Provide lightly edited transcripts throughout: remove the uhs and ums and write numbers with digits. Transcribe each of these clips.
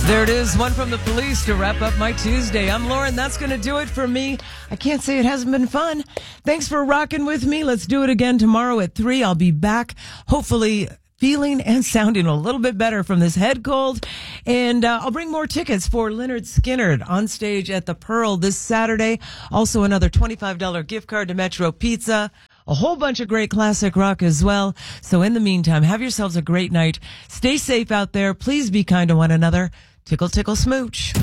There it is, one from the police to wrap up my Tuesday. I'm Lauren. That's going to do it for me. I can't say it hasn't been fun. Thanks for rocking with me. Let's do it again tomorrow at 3. I'll be back, hopefully feeling and sounding a little bit better from this head cold. And I'll bring more tickets for Lynyrd Skynyrd on stage at the Pearl this Saturday. Also another $25 gift card to Metro Pizza. A whole bunch of great classic rock as well. So in the meantime, have yourselves a great night. Stay safe out there. Please be kind to one another. Tickle, tickle, smooch.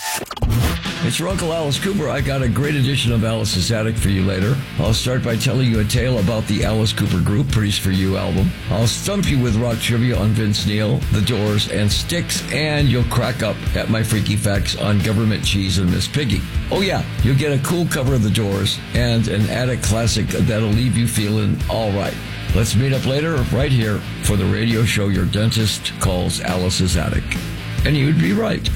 It's your Uncle Alice Cooper. I got a great edition of Alice's Attic for you later. I'll start by telling you a tale about the Alice Cooper Group Pretties for You album. I'll stump you with rock trivia on Vince Neil, The Doors, and Styx, and you'll crack up at my freaky facts on government cheese and Miss Piggy. Oh yeah, you'll get a cool cover of The Doors and an attic classic that'll leave you feeling all right. Let's meet up later right here for the radio show your dentist calls Alice's Attic. And you'd be right.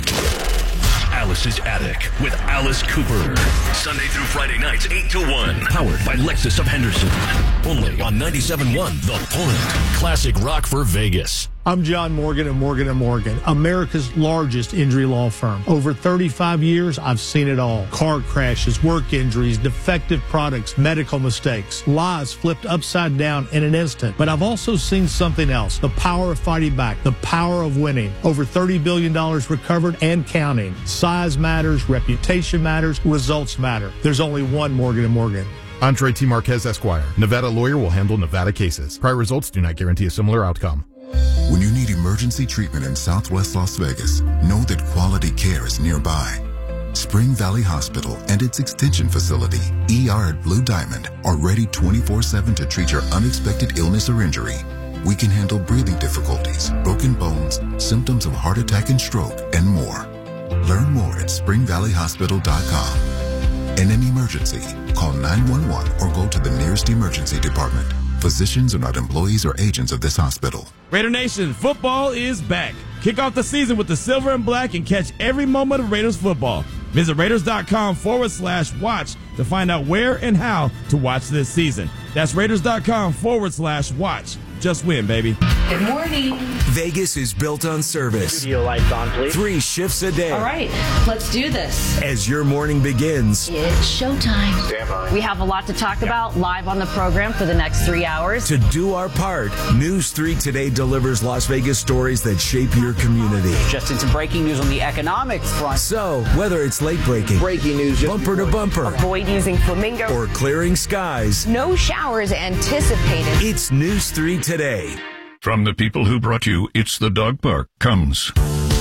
Alice's Attic with Alice Cooper. Sunday through Friday nights, 8 to 1. Powered by Lexus of Henderson. Only on 97.1 The Point. Classic rock for Vegas. I'm John Morgan of Morgan & Morgan, America's largest injury law firm. Over 35 years, I've seen it all. Car crashes, work injuries, defective products, medical mistakes, lives flipped upside down in an instant. But I've also seen something else, the power of fighting back, the power of winning. Over $30 billion recovered and counting. Size matters, reputation matters, results matter. There's only one Morgan & Morgan. Andre T. Marquez, Esquire. Nevada lawyer will handle Nevada cases. Prior results do not guarantee a similar outcome. When you need emergency treatment in Southwest Las Vegas, know that quality care is nearby. Spring Valley Hospital and its extension facility, ER at Blue Diamond, are ready 24/7 to treat your unexpected illness or injury. We can handle breathing difficulties, broken bones, symptoms of heart attack and stroke, and more. Learn more at springvalleyhospital.com. In an emergency, call 911 or go to the nearest emergency department. Physicians are not employees or agents of this hospital. Raider Nation, football is back. Kick off the season with the silver and black and catch every moment of Raiders football. Visit Raiders.com/watch to find out where and how to watch this season. That's Raiders.com/watch. Just win, baby. Good morning. Vegas is built on service. Studio lights on, please. 3 shifts a day. All right, let's do this. As your morning begins, It's showtime. Stand by. We have a lot to talk about live on the program for the next 3 hours. to do our part, News 3 Today delivers Las Vegas stories that shape your community. Just in some breaking news on the economics front. So, whether it's late breaking, Breaking news. bumper to bumper, Avoid using flamingo. or clearing skies, No showers anticipated. it's News 3 Today. From the people who brought you It's the Dog Park comes